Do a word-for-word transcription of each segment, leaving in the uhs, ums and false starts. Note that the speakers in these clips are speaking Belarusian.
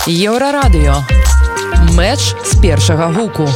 Еўрарадыё. Мэч з першага гуку.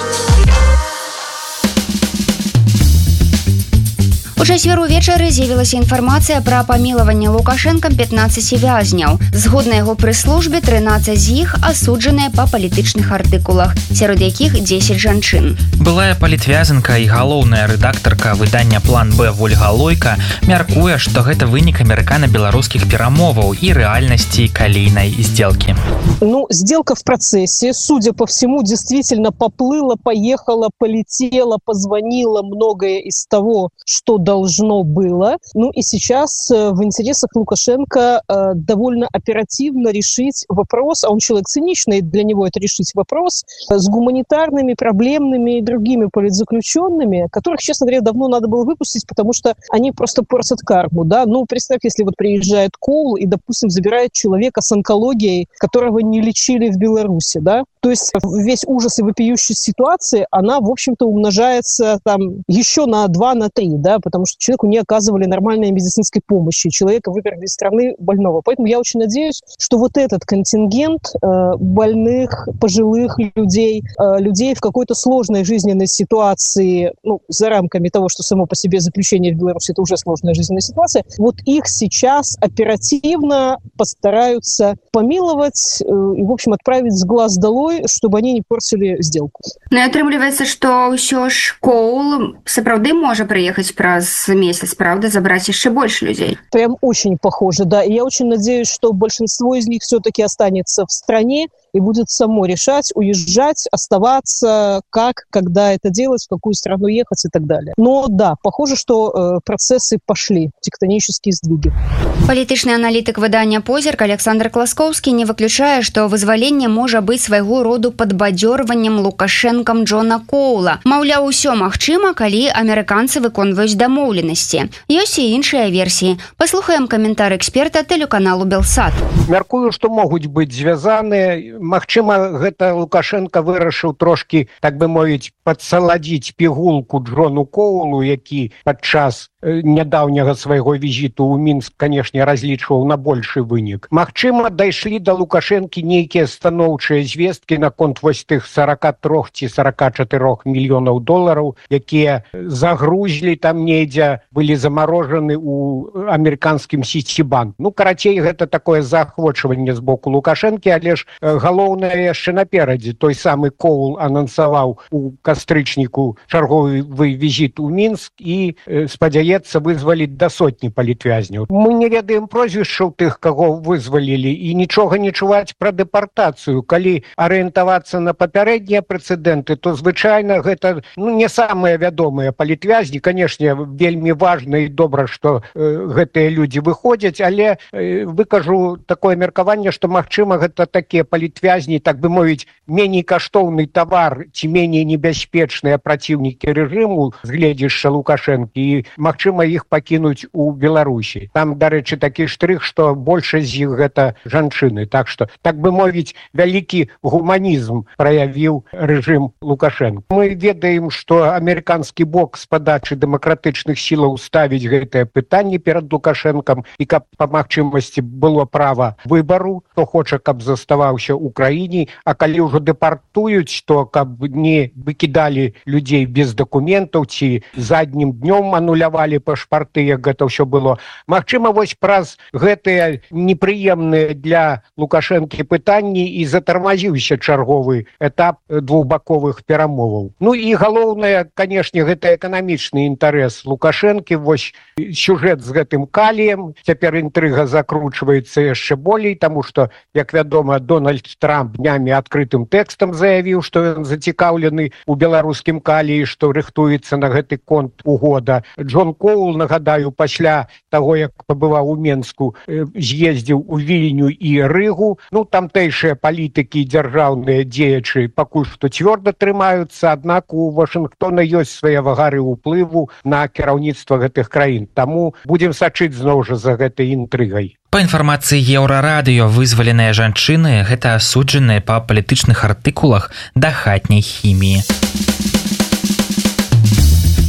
У чацвер увечары з'явілася інфармацыя пра памілаванне Лукашэнкам пятнаццаці вязняў. Згодна яго прэс-службе, трынаццаць з іх асуджаныя па палітычных артыкулах, сярод якіх дзесяць жанчын. Былая палітвязанка і галоўная рэдактарка выдання «План Б» Вольга Лойка мяркуе, што гэта вынік амерыкана-беларускіх перамоваў і рэальнасці калійнай сделки. Ну, сделка в процессе, судя по всему, действительно поплыла, поехала, полетела, позвонила, многое из того, что должно было. Ну и сейчас в интересах Лукашенко э, довольно оперативно решить вопрос, а он человек циничный, для него это решить вопрос, э, с гуманитарными, проблемными и другими политзаключенными, которых, честно говоря, давно надо было выпустить, потому что они просто портят карму. Да? Ну, представь, если вот приезжает Коул и, допустим, забирает человека с онкологией, которого не лечили в Беларуси, да? То есть весь ужас и вопиющесть ситуации, она, в общем-то, умножается там еще на два, на три, да, потому что человеку не оказывали нормальной медицинской помощи, человека выперли из страны больного. Поэтому я очень надеюсь, что вот этот контингент э, больных, пожилых людей, э, людей в какой-то сложной жизненной ситуации, ну, за рамками того, что само по себе заключение в Беларуси, это уже сложная жизненная ситуация, вот их сейчас оперативно постараются помиловать э, и, в общем, отправить с глаз долой, чтобы они не портили сделку. Ну, атрымліваецца, што ўсё ж Коул сапраўды можа прыехаць праз месяц, правда, забрать еще больше людей. Прям очень похоже, да. И я очень надеюсь, что большинство из них все-таки останется в стране и будет само решать, уезжать, оставаться, как, когда это делать, в какую страну ехать и так далее. Но да, похоже, что э, процессы пошли, тектонические сдвиги. Палітычны аналітык выдання «Позірк» Александр Класкоўскі не выключае, што вызваленне можа быць свайго роду падбадзёрваннем Лукашэнкам Джона Коула. Маўляў, усё магчыма, калі амерыканцы выконваюць дамоўленасці. Ёсць і іншыя версіі. Паслухаем каментар эксперта тэлеканалу «Белсат». Мяркую, што могуць быць звязаныя. Магчыма, гэта Лукашенко вырашыў трошкі, так бы мовіць, падсаладзіць пігулку Джону Коулу, які падчас нядаўняга свайго візіту ў Мінск, канешне, разлічваў на большы вынік. Магчыма, дайшлі да Лукашэнкі нейкія станоўчыя звесткі наконт вось тых сорок три ці сорок четыре мільёнаў долараў, якія загрузлі там недзе, былі замарожаны ў амерыканскім Сітибанк. Ну, карацей, гэта такое заахвочванне з боку Лукашэнкі, але ж галоўнае яшчэ наперадзе. Той самы Коул анансаваў у кастрычніку чарговы візіт у Мінск і спадзяецца вызваліць да сотні палітвязняў. Мы не ведаем прозвішчаў тых, каго вызвалілі, і нічога не чуваць пра дэпартацыю. Калі арыентавацца на папярэднія прэцэдэнты, то звычайна гэта, ну, не самыя вядомыя палітвязні. Канешне, вельмі важна і добра, што э, гэтыя людзі выходзяць, але э, выкажу такое меркаванне, што, магчыма, гэта такія палітвязні, так бы мовіць, меней каштоўны тавар ці меней небяспечныя праціўнікі рэжыму з гледзяшча Лукашэнкі, і, магчыма, іх пакінуць у Беларусі. Там, дарэчы, такі штрых, што большасць з іх гэта жанчыны. Так што, так бы мовіць, вялікі гуманізм праявіў рэжым Лукашэнка. Мы ведаем, што амерыканскі бок з падачы дэмакратычных сілаў ставіць гэтае пытанне перад Лукашэнкам, і каб па магчымасці было права выбару, хто хоча, каб заставаўся ў краіне, а калі ўжо дэпартуюць, то каб не выкідалі людзей без дакументаў ці заднім днём анулявалі пашпарты, як гэта ўсё было. Магчыма, вось праз гэтыя непрыемныя для Лукашэнкі пытанні і затармазіўся чарговы этап двухбаковых перамоваў. Ну і галоўнае, канешне, гэта эканамічны інтарэс Лукашэнкі. Вось сюжэт з гэтым каліем. Цяпер інтрыга закручваецца яшчэ болей, таму што, як вядома, Дональд Трамп днямі адкрытым тэкстам заявіў, што ён зацікаўлены ў беларускім каліі, што рыхтуецца на гэты конт угода. Джон Коул, нагадаю, пасля таго, як пабываў у Менску, з'ездзіў у Вільню і Рыгу. Ну, тамтэйшыя палітыкі і дзяржаўныя дзеячы пакуль што цвёрда трымаюцца, аднак у Вашынгтона ёсць свае вагары ўплыву на кіраўніцтва гэтых краін. Таму будзем сачыць зноў жа за гэтай інтрыгай. Па інфармацыі Еўрарадыё, вызваленыя жанчыны – гэта асуджаныя па палітычных артыкулах да хатняй хіміі.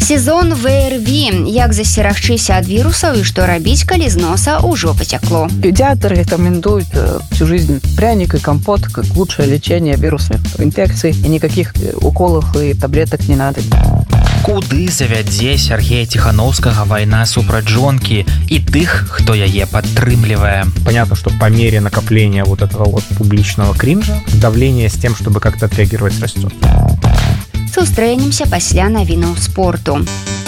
Сезон ВРВ. Як застерагчыся ад вирусаў і што рабіць, калі з носа ўжо потекло. Педиатр рекомендует всю жизнь пряник и компот как лучшее лечение вирусных инфекций. И никаких уколов и таблеток не надо. Куды завядзе Сергея Тихановскага вайна супраць жонкі і тых, хто яе падтрымлівае? Понятно, что по мере накопления вот этого вот публичного кринжа, давление с тем, чтобы как-то отреагировать, растет. Сустрэнемся пасля навінаў спорту.